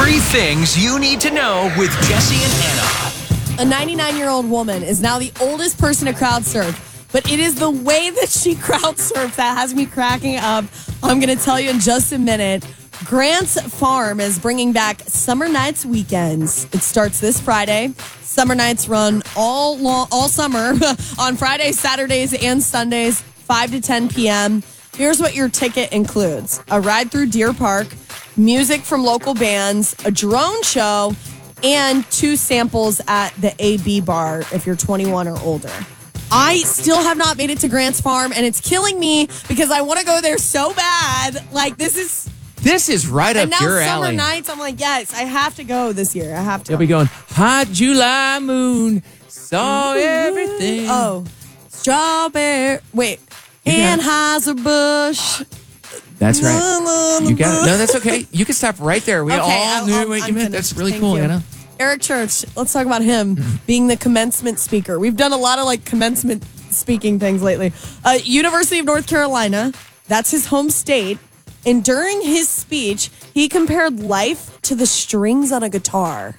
3 things you need to know with Jesse and Anna. A 99-year-old woman is now the oldest person to crowd surf, but it is the way that she crowd surfs that has me cracking up. I'm going to tell you in just a minute. Grant's Farm is bringing back Summer Nights weekends. It starts this Friday. Summer Nights run all summer on Fridays, Saturdays, and Sundays, 5 to 10 p.m. Here's what your ticket includes: a ride through Deer Park, music from local bands, a drone show, and 2 samples at the AB bar if you're 21 or older. I still have not made it to Grant's Farm, and it's killing me because I want to go there so bad. Like, this is right up your alley. And now Summer Nights, I'm like, yes, I have to go this year. I have to. You'll be going, hot July moon, saw everything. Oh, strawberry. Wait. Anheuser-Busch. That's right. You got it. No, that's okay. You can stop right there. We all knew what you meant. That's really cool, Anna. Eric Church, let's talk about him being the commencement speaker. We've done a lot of commencement speaking things lately. University of North Carolina, that's his home state. And during his speech, he compared life to the strings on a guitar.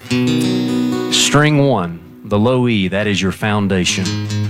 String 1, the low E, that is your foundation.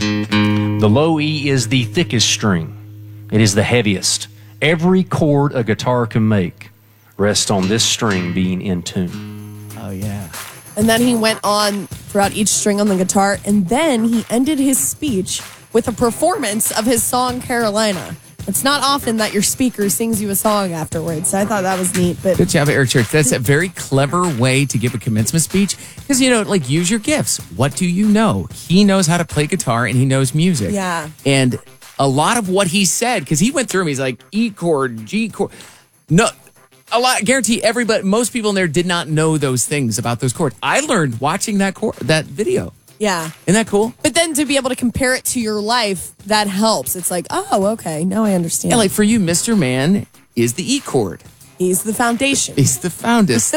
The low E is the thickest string. It is the heaviest. Every chord a guitar can make rests on this string being in tune. Oh, yeah. And then he went on throughout each string on the guitar, and then he ended his speech with a performance of his song, Carolina. It's not often that your speaker sings you a song afterwards, so I thought that was neat. But good job, Eric Church. That's a very clever way to give a commencement speech because, use your gifts. What do you know? He knows how to play guitar, and he knows music. Yeah. And a lot of what he said, because he went through them, he's like, E chord, G chord. No, I guarantee most people in there did not know those things about those chords. I learned watching that video. Yeah. Isn't that cool? But then to be able to compare it to your life, that helps. It's like, oh, okay, now I understand. Yeah, like for you, Mr. Man is the E chord. He's the foundation. He's the foundest.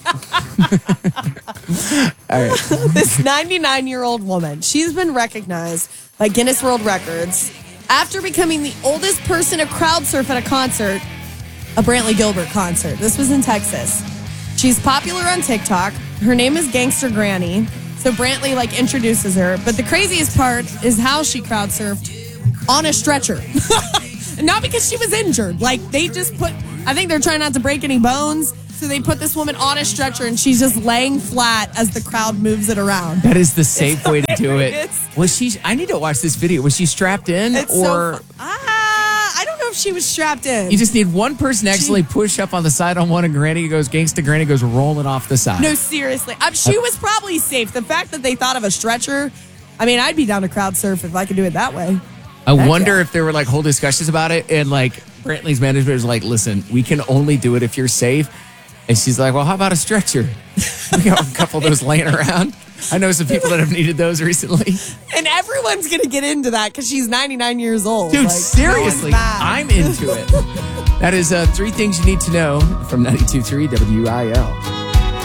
All right. This 99-year-old woman, she's been recognized by Guinness World Records after becoming the oldest person to crowd surf at a concert, a Brantley Gilbert concert. This was in Texas. She's popular on TikTok. Her name is Gangster Granny. So Brantley introduces her. But the craziest part is how she crowd surfed on a stretcher. Not because she was injured. They just I think they're trying not to break any bones. So they put this woman on a stretcher and she's just laying flat as the crowd moves it around. That is the safe way to do it. I need to watch this video. Was she strapped in or? I don't know if she was strapped in. You just need one person actually push up on the side on one, and Granny goes, Gangsta Granny goes rolling off the side. No, seriously. She was probably safe. The fact that they thought of a stretcher, I'd be down to crowd surf if I could do it that way. I wonder if there were whole discussions about it, and Brantley's management was like, listen, we can only do it if you're safe. And she's like, well, how about a stretcher? We got a couple of those laying around. I know some people that have needed those recently. And everyone's going to get into that because she's 99 years old. Dude, seriously, I'm into it. That is 3 things you need to know from 92.3 WIL.